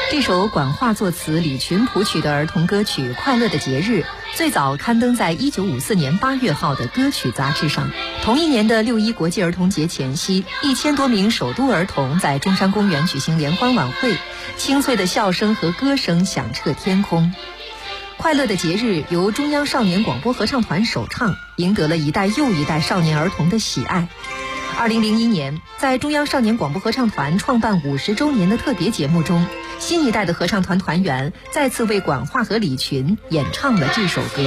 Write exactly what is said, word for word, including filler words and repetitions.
这首管桦作词、李群谱曲的儿童歌曲《快乐的节日》，最早刊登在一九五四年八月号的歌曲杂志上。同一年的六一国际儿童节前夕，一千多名首都儿童在中山公园举行联欢晚会，清脆的笑声和歌声响彻天空。快乐的节日由中央少年广播合唱团首唱，赢得了一代又一代少年儿童的喜爱。二零零一年，在中央少年广播合唱团创办五十周年的特别节目中，新一代的合唱团团员再次为管桦和李群演唱了这首歌。